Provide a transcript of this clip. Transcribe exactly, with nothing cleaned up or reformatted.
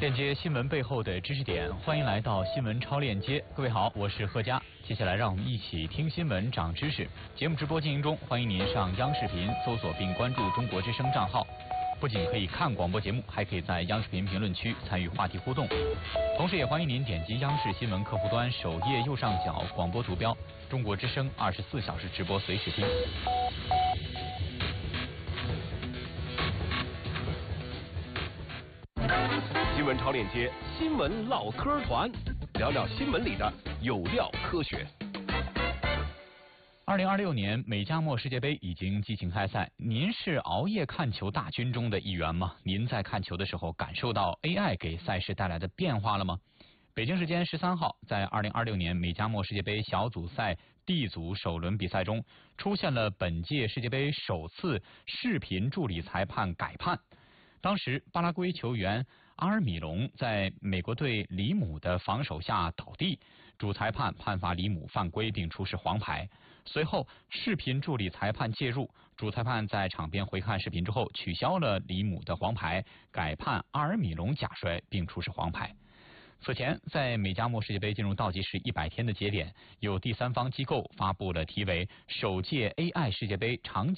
链接新闻背后的知识点，欢迎来到新闻超链接。各位好，我是贺佳。接下来让我们一起听新闻长知识。节目直播进行中，欢迎您上央视频搜索并关注中国之声账号。不仅可以看广播节目，还可以在央视频评论区参与话题互动。同时也欢迎您点击央视新闻客户端首页右上角广播图标“中国之声”二十四小时直播随时听。 新闻超链接，新闻唠嗑团，聊聊新闻里的有料科学。 二零二六年美加墨世界杯已经激情开赛，您是熬夜看球大军中的一员吗？您在看球的时候感受到 A I 给赛事带来的变化了吗？北京时间十三号，在二零二六年美加墨世界杯小组赛 D 组首轮比赛中，出现了本届世界杯首次视频助理裁判改判。当时巴拉圭球员阿尔米隆在美国队里姆的防守下倒地，主裁判判罚里姆犯规并出示黄牌。随后视频助理裁判介入，主裁判在场边回看视频之后取消了里姆的黄牌，改判阿尔米隆假摔并出示黄牌。此前，在美加墨世界杯进入倒计时一百天的节点，有第三方机构发布了题为《首届 A I 世界杯场景